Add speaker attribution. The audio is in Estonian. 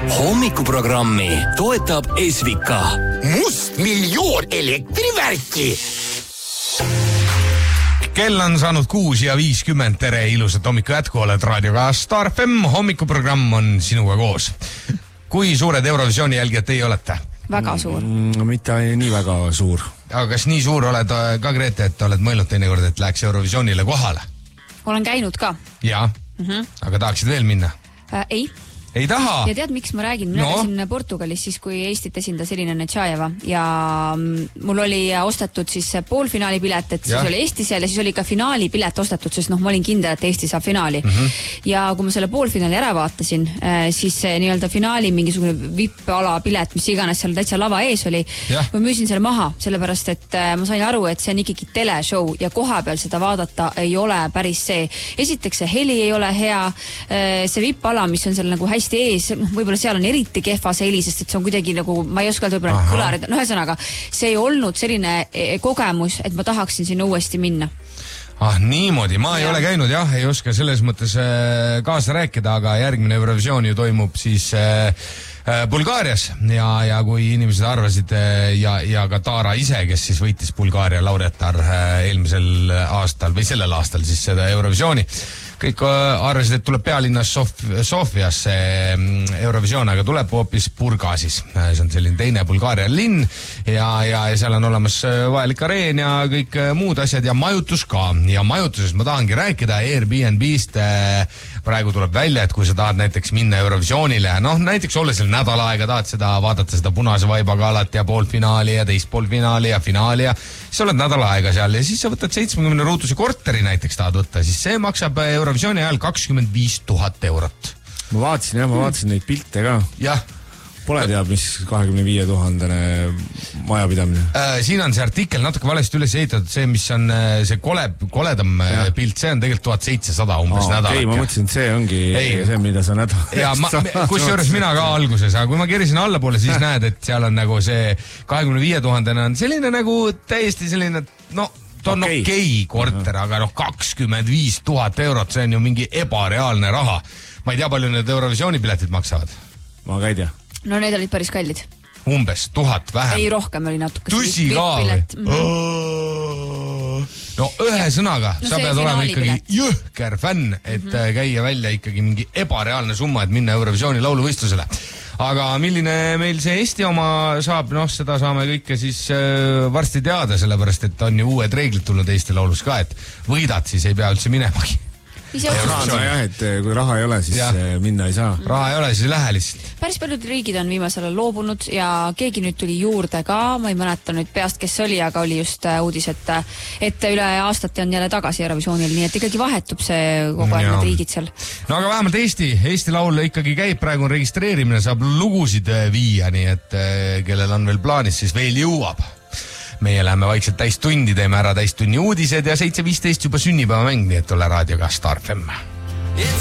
Speaker 1: Hommikuprogrammi toetab Esvika.
Speaker 2: Mustmiljoon elektrivärki.
Speaker 3: Kell on saanud 6:50. Tere, ilusat hommiku jätku, oled raadioga Star FM. Hommikuprogramm on sinuga koos. Kui suured Eurovisiooni jälgijad teie olete?
Speaker 4: Väga suur.
Speaker 5: Mitte nii väga suur.
Speaker 3: Aga kas nii suur oled ka, Grete, et oled mõelnud teinekord, et läheks Eurovisioonile kohale?
Speaker 4: Olen käinud ka.
Speaker 3: Jaa, aga tahaksid veel minna? Ei taha?
Speaker 4: Ja tead, miks ma räägin? Mina käisin Portugalis siis, kui Eestit esindas Elina Netšajeva ja mul oli ostetud siis poolfinaali pilet, et siis oli Eesti seal ja siis oli ka finaali pilet ostetud, sest ma olin kindel, et Eesti saab finaali. Ja kui ma selle poolfinaali ära vaatasin, siis see nii-öelda finaali mingisugune VIP-ala pilet, mis iganes seal täitsa lava ees oli, ma müüsin selle maha, sellepärast et ma sain aru, et see on ikkagi teleshow ja koha peal seda vaadata ei ole päris see. Esiteks see heli ei ole hea, see VIP-ala, mis on seal nagu hästi ees, võib-olla seal on eriti kehva see heli, sest et see on kuidagi nagu, ma ei oska võib-olla kõlarid, ühesõnaga, see ei olnud selline kogemus, et ma tahaksin sinna uuesti minna.
Speaker 3: Niimoodi, ma ei ole käinud, ei oska selles mõttes kaasa rääkida, aga järgmine Eurovisioon ju toimub siis Bulgaarias ja kui inimesed arvasid ja ka Tara ise, kes siis võitis Bulgaaria laureatar eelmisel aastal või sellel aastal siis seda Eurovisiooni, kõik arvasid, et tuleb pealinnas Sofias Eurovisioon, aga tuleb hoopis Burgasis. See on selline teine Bulgaaria linn ja seal on olemas vajalik areen ja kõik muud asjad ja majutus ka. Ja majutusest ma tahangi rääkida Airbnb-st. Praegu tuleb välja, et kui sa tahad näiteks minna Eurovisioonile, näiteks olla seal nädal aega, tahad vaadata seda punase vaibaga alat ja poolfinaali ja teist poolfinaali ja finaali ja siis oled nädal aega seal ja siis sa võtad 70 ruutuse korteri näiteks tahad võtta, siis see maksab Eurovisiooni ajal 25 000 eurot.
Speaker 5: Ma vaatasin neid pilte ka.
Speaker 3: Jah.
Speaker 5: Pole teab, mis 25 000 majapidamine.
Speaker 3: Siin on see artikkel natuke valesti üles ehitatud, see, mis on see koledam pilt, see on tegelikult 1700 umbes nädal.
Speaker 5: Ma mõtlesin, et see ongi see, mida sa nädal.
Speaker 3: Kusjuures mina ka alguses, aga kui ma kerisin allapoole, siis näed, et seal on nagu see 25 000 on selline nagu täiesti selline, ta on okei korter, aga 25 000 eurot, see on ju mingi ebareaalne raha. Ma ei tea, palju need Eurovisiooni piletid maksavad.
Speaker 5: Ma ka ei tea.
Speaker 4: No need olid päris kallid.
Speaker 3: Umbes 1000 vähem.
Speaker 4: Ei, rohkem oli natuke.
Speaker 3: Tusi ka või? No ühe sõnaga, sa pead olema ikkagi jõhker fänn, et käia välja ikkagi mingi ebareaalne summa, et minna Eurovisiooni lauluvõistlusele. Aga milline meil see Eesti oma saab, seda saame kõike siis varsti teada, sellepärast et on ju uued reeglid tulnud Eesti laulus ka, et võidad, siis ei pea üldse minemagi.
Speaker 5: Et kui raha ei ole, siis minna ei saa.
Speaker 3: Raha ei ole, siis ei lähe lihtsalt.
Speaker 4: Päris paljud riigid on viimasel ajal loobunud ja keegi nüüd tuli juurde ka, ma ei mäleta nüüd peast, kes oli, aga oli just uudis, et üle aastate on jälle tagasi Eurovisioonil, nii et ikkagi vahetub see kogu aeg need riigid seal. No
Speaker 3: aga vähemalt Eesti laul ikkagi käib, praegu on registreerimine, saab lugusid viia, nii et kellel on veel plaanis, siis veel jõuab. Meie läheme vaikselt täistundi, teeme ära täistunni uudised ja 7.15 juba sünnipäevamäng, nii et ole raadioga Star FM.